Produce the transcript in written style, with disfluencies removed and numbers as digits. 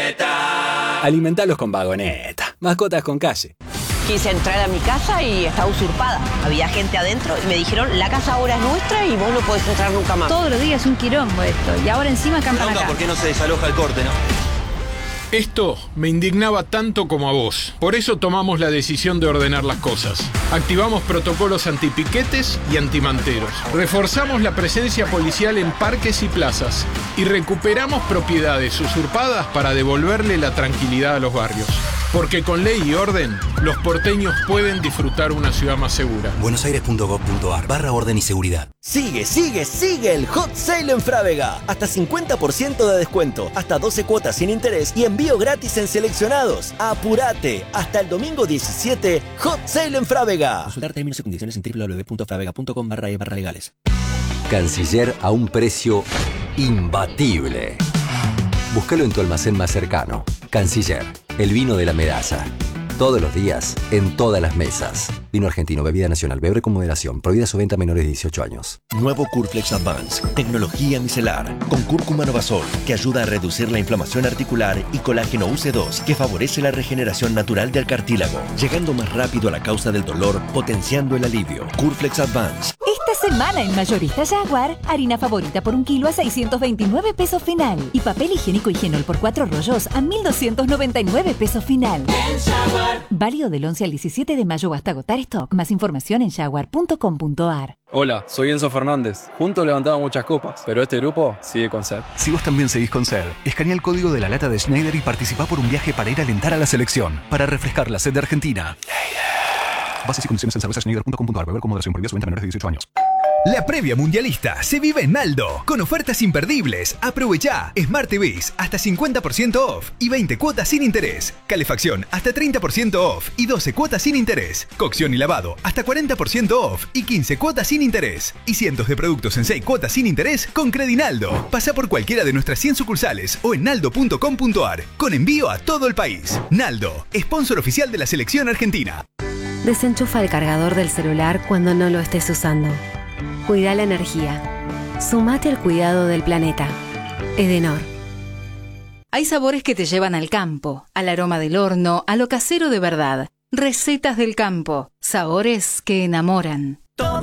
Vagoneta. Alimentalos con Vagoneta. Mascotas con calle. Quise entrar a mi casa y estaba usurpada. Había gente adentro y me dijeron, la casa ahora es nuestra y vos no podés entrar nunca más. Todos los días un quilombo esto. Y ahora encima acampan acá. ¿Por qué no se desaloja el corte, no? Esto me indignaba tanto como a vos. Por eso tomamos la decisión de ordenar las cosas. Activamos protocolos antipiquetes y antimanteros. Reforzamos la presencia policial en parques y plazas. Y recuperamos propiedades usurpadas para devolverle la tranquilidad a los barrios. Porque con ley y orden, los porteños pueden disfrutar una ciudad más segura. buenosaires.gov.ar/orden y seguridad. Sigue el Hot Sale en Frávega. Hasta 50% de descuento, hasta 12 cuotas sin interés y envío gratis en seleccionados. ¡Apurate! Hasta el domingo 17, Hot Sale en Frávega. Consultar términos y condiciones en www.fravega.com/legales. Canciller a un precio imbatible. Búscalo en tu almacén más cercano. Canciller, el vino de la medalla. Todos los días, en todas las mesas. Vino argentino, bebida nacional, beber con moderación. Prohibida su venta a menores de 18 años. Nuevo Curflex Advance, tecnología micelar, con cúrcuma novasol, que ayuda a reducir la inflamación articular, y colágeno UC2, que favorece la regeneración natural del cartílago, llegando más rápido a la causa del dolor, potenciando el alivio. Curflex Advance. Esta semana en Mayorista Jaguar, harina favorita por 1 kilo a 629 pesos final. Y papel higiénico Higienol por 4 rollos a 1.299 pesos final. Válido del 11 al 17 de mayo hasta agotar stock. Más información en jaguar.com.ar. Hola, soy Enzo Fernández. Juntos levantamos muchas copas, pero este grupo sigue con sed. Si vos también seguís con sed, escanea el código de la lata de Schneider y participá por un viaje para ir a alentar a la selección, para refrescar la sed de Argentina. Bases y condiciones en cervezaschneider.com.ar. Beber con moderación. Prohibida su venta a menores de 18 años. La previa mundialista se vive en Naldo, con ofertas imperdibles. Aprovecha Smart TVs hasta 50% off y 20 cuotas sin interés. Calefacción hasta 30% off y 12 cuotas sin interés. Cocción y lavado hasta 40% off y 15 cuotas sin interés. Y cientos de productos en 6 cuotas sin interés con Credinaldo. Pasa por cualquiera de nuestras 100 sucursales o en naldo.com.ar, con envío a todo el país. Naldo, sponsor oficial de la selección argentina. Desenchufa el cargador del celular cuando no lo estés usando. Cuida la energía. Sumate al cuidado del planeta. Edenor. Hay sabores que te llevan al campo, al aroma del horno, a lo casero de verdad. Recetas del campo. Sabores que enamoran.